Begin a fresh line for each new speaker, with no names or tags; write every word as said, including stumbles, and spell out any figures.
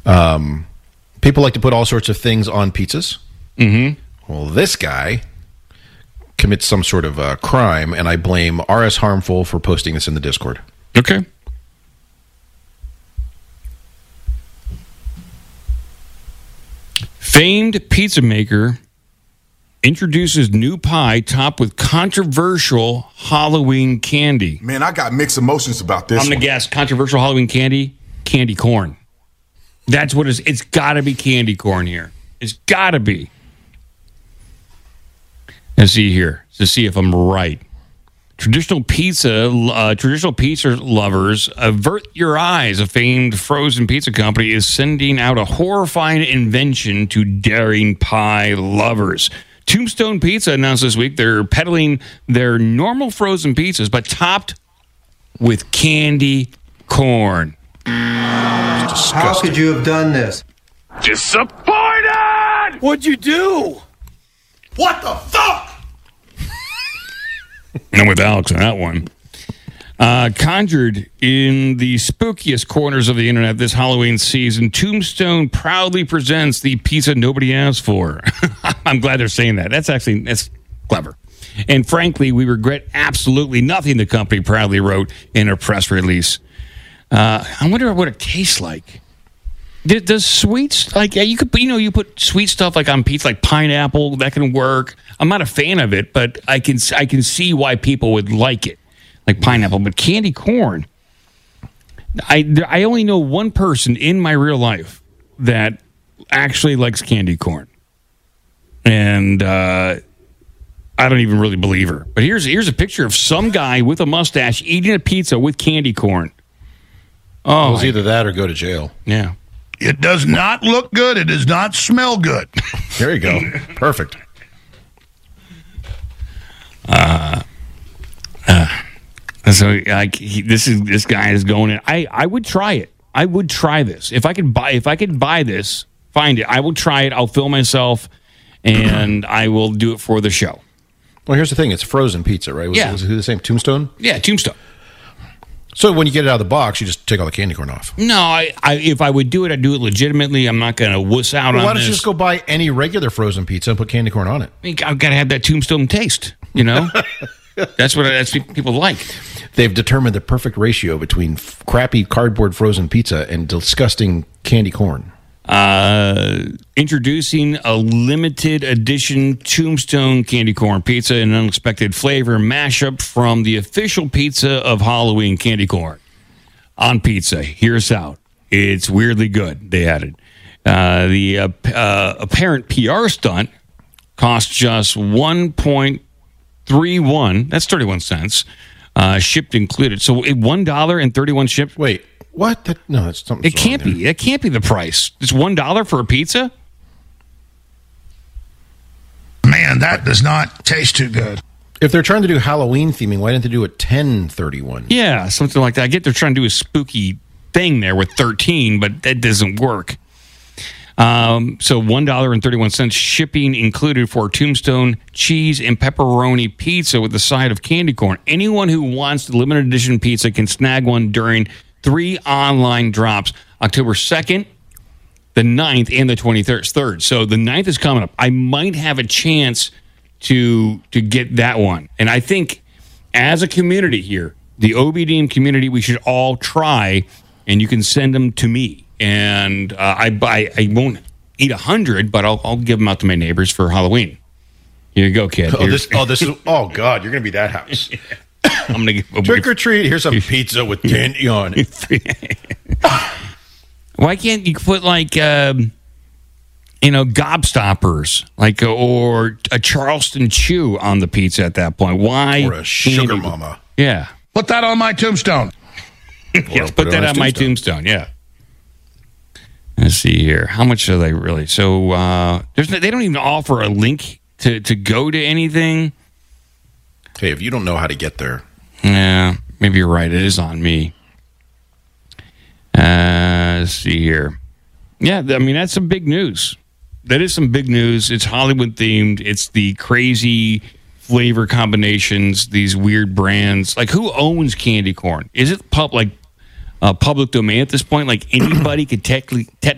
Um, people like to put all sorts of things on pizzas.
Mm-hmm.
Well, this guy commits some sort of uh, crime, and I blame R S Harmful for posting this in the Discord.
Okay. Famed pizza maker introduces new pie topped with controversial Halloween candy.
Man, I got mixed emotions about this.
I'm going to guess controversial Halloween candy, candy corn. That's what it's, it's got to be candy corn here. It's got to be. Let's see here to see if I'm right. Traditional pizza, uh, traditional pizza lovers, avert your eyes. A famed frozen pizza company is sending out a horrifying invention to daring pie lovers. Tombstone Pizza announced this week they're peddling their normal frozen pizzas, but topped with candy corn.
How could you have done this?
Disappointed! What'd you do?
What the fuck?
I'm with Alex on that one. Uh, conjured in the spookiest corners of the internet this Halloween season, Tombstone proudly presents the pizza nobody asked for. I'm glad they're saying that. That's actually that's clever. And frankly, we regret absolutely nothing, the company proudly wrote in a press release. Uh, I wonder what it tastes like. Does, does sweets, like, yeah, you could, you know, you put sweet stuff like on pizza, like pineapple, that can work. I'm not a fan of it, but I can I can see why people would like it. Like pineapple, but candy corn. I I only know one person in my real life that actually likes candy corn, and uh, I don't even really believe her. But here's here's a picture of some guy with a mustache eating a pizza with candy corn. Oh,
It was either that or go to jail.
Yeah.
It does not look good. It does not smell good.
There you go. Perfect.
Uh, uh, so like he, this is this guy is going in. I, I would try it. I would try this if I could buy if I could buy this. Find it. I will try it. I'll fill myself, and I will do it for the show.
Well, here's the thing. It's frozen pizza, right? Was,
Yeah.
Was it the same? Tombstone?
Yeah, Tombstone.
So when you get it out of the box, you just take all the candy corn off.
No, I, I if I would do it, I'd do it legitimately. I'm not going to wuss out
Well,
on
why don't
this.
you just go buy any regular frozen pizza and put candy corn on it?
I mean, I've got to have that Tombstone taste. You know, that's what that's what people like.
They've determined the perfect ratio between f- crappy cardboard frozen pizza and disgusting candy corn.
Uh, introducing a limited edition Tombstone candy corn pizza, an unexpected flavor mashup from the official pizza of Halloween candy corn on pizza. Hear us out. It's weirdly good, they added. Uh, the uh, uh, apparent P R stunt cost just one point three one. That's thirty-one cents. Uh, shipped included. So one dollar and thirty-one shipped.
Wait, what? That, no, that's something.
It can't be. It can't be the price. It's one dollar for a pizza?
Man, that does not taste too good.
If they're trying to do Halloween theming, why didn't they do it ten thirty-one?
Yeah, something like that. I get they're trying to do a spooky thing there with thirteen, but that doesn't work. Um, so one dollar and thirty-one cents shipping included for Tombstone cheese and pepperoni pizza with a side of candy corn. Anyone who wants the limited edition pizza can snag one during three online drops, October second, the ninth, and the twenty-third. So the ninth is coming up. I might have a chance to to get that one. And I think as a community here, the O B D M community, we should all try, and you can send them to me. And uh, I buy. I won't eat a hundred, but I'll, I'll give them out to my neighbors for Halloween. Here you go, kid.
Oh, this, oh, this is. Oh, God, you're gonna be that house.
I'm gonna give a
Trick or treat. Here's some pizza with candy on it.
Why can't you put like um, you know gobstoppers, like or a Charleston Chew on the pizza at that point? Why
Or a sugar
candy?
mama.
Yeah.
Put that on my tombstone.
Yes,
put
put
it
that
on
on
his
my
tombstone.
tombstone. Yeah. Let's see here. How much are they really? So uh, there's no, they don't even offer a link to, to go to anything.
Hey, if you don't know how to get there,
Yeah, maybe you're right. It is on me. Uh, let's see here. Yeah, I mean that's some big news. That is some big news. It's Hollywood themed. It's the crazy flavor combinations. These weird brands. Like who owns candy corn? Is it pub like? Uh, public domain at this point, like anybody could technically technically